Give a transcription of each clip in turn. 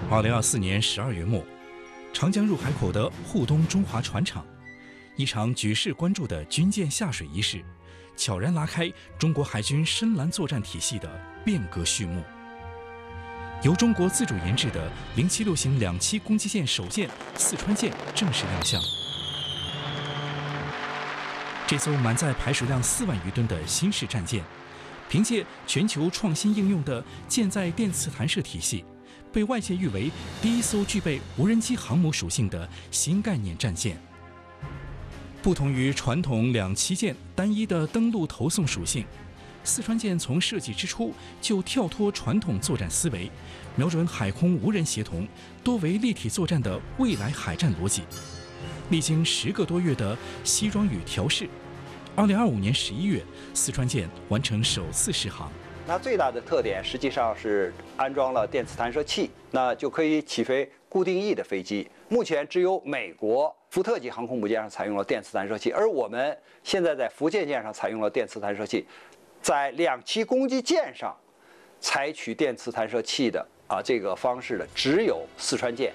2024年12月末，长江入海口的沪东中华船厂，一场举世关注的军舰下水仪式，悄然拉开中国海军深蓝作战体系的变革序幕。由中国自主研制的076型2栖攻击舰首舰四川舰正式亮相。这艘满载排水量4万余吨的新式战舰，凭借全球创新应用的舰载电磁弹射体系，被外界誉为第一艘具备无人机航母属性的新概念战舰。不同于传统2栖舰单一的登陆投送属性，四川舰从设计之初就跳脱传统作战思维，瞄准海空无人协同、多维立体作战的未来海战逻辑。历经10个多月的西装与调试，2025年11月，四川舰完成首次试航。 它最大的特点实际上是安装了电磁弹射器，那就可以起飞固定翼的飞机。目前只有美国福特级航空母舰上采用了电磁弹射器，而我们现在在福建舰上采用了电磁弹射器，在2栖攻击舰上采取电磁弹射器的这个方式的只有四川舰。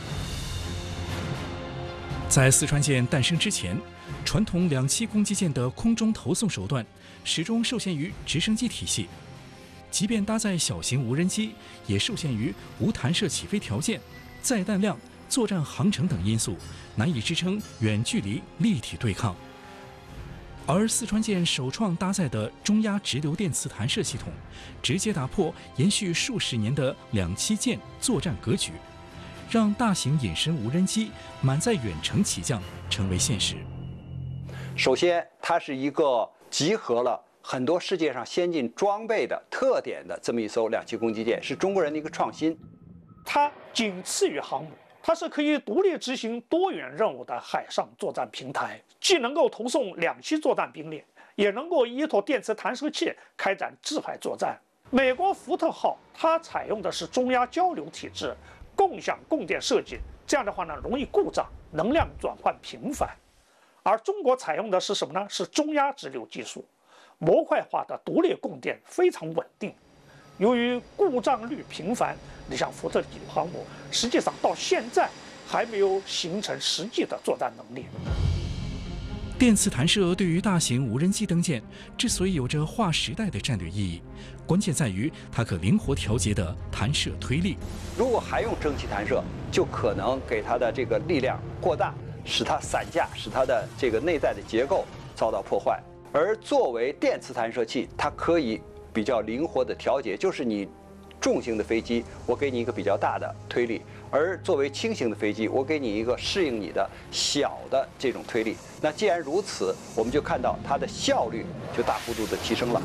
在四川舰诞生之前，传统2栖攻击舰的空中投送手段始终受限于直升机体系，即便搭载小型无人机，也受限于无弹射起飞条件、载弹量、作战航程等因素，难以支撑远距离立体对抗。而四川舰首创搭载的中压直流电磁弹射系统，直接打破延续数十年的2栖舰作战格局，让大型隐身无人机满载远程起降成为现实。 首先，它是一个集合了很多世界上先进装备的特点的这么一艘2栖攻击舰，是中国人的一个创新。 它仅次于航母，它是可以独立执行多元任务的海上作战平台，既能够投送2栖作战兵力，也能够依托电磁弹射器开展制海作战。美国福特号它采用的是中压交流体制，共享供电设计，这样的话呢容易故障，能量转换频繁。而中国采用的是什么呢？是中压直流技术，模块化的独立供电非常稳定。由于故障率频繁，你像福特级航母，实际上到现在还没有形成实际的作战能力。 电磁弹射对于大型无人机登舰之所以有着划时代的战略意义，关键在于它可灵活调节的弹射推力。 如果还用蒸汽弹射，就可能给它的这个力量过大，使它散架，使它的这个内在的结构遭到破坏。而作为电磁弹射器，它可以比较灵活的调节，就是你重型的飞机，我给你一个比较大的推力，而作为轻型的飞机，我给你一个适应你的小的这种推力。那既然如此，我们就看到它的效率就大幅度的提升了。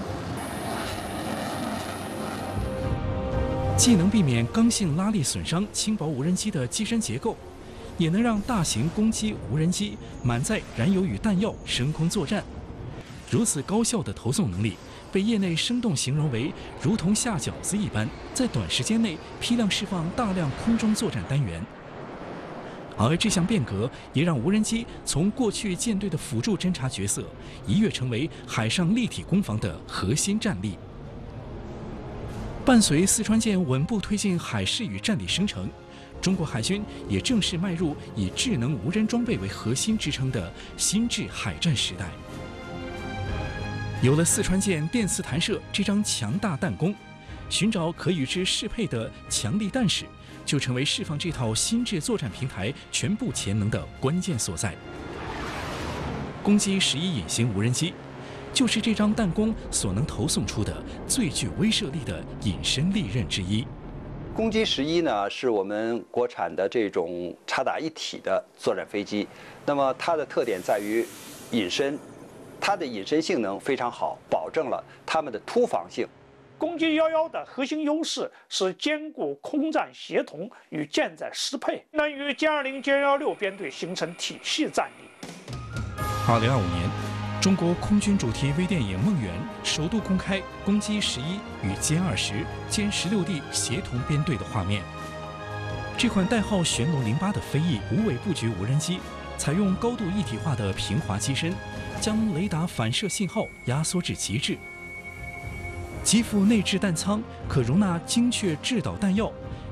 既能避免刚性拉力损伤轻薄无人机的机身结构，也能让大型攻击无人机满载燃油与弹药升空作战。如此高效的投送能力，被业内生动形容为如同下饺子一般，在短时间内批量释放大量空中作战单元。而这项变革也让无人机从过去舰队的辅助侦察角色，一跃成为海上立体攻防的核心战力。伴随四川舰稳步推进海事与战力生成，中国海军也正式迈入以智能无人装备为核心支撑的新制海战时代。有了四川舰电磁弹射这张强大弹弓，寻找可与之适配的强力弹矢，就成为释放这套新制作战平台全部潜能的关键所在。攻击11隐形无人机，就是这张弹弓所能投送出的最具威慑力的隐身利刃之一。 攻击11呢，是我们国产的这种插打一体的作战飞机。那么它的特点在于隐身，它的隐身性能非常好，保证了它们的突防性。 攻击11的核心优势是兼顾空战协同与舰载适配，能与歼20、歼16编队形成体系战力。 2025年，中国空军主题微电影《梦圆》首度公开攻击11与歼20、歼16D 协同编队的画面。这款代号玄龙08的飞翼无尾布局无人机，采用高度一体化的平滑机身，将雷达反射信号压缩至极致。机腹内置弹舱可容纳精确制导弹药，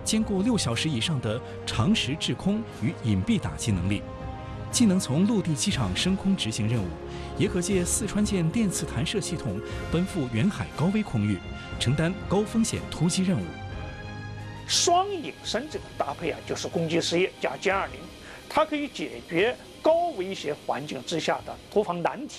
兼顾6小时以上的长时滞空与隐蔽打击能力，既能从陆地机场升空执行任务，也可借四川舰电磁弹射系统奔赴远海高危空域，承担高风险突击任务。 双隐身这个搭配就是攻击事业加歼20，它可以解决高威胁环境之下的突防难题。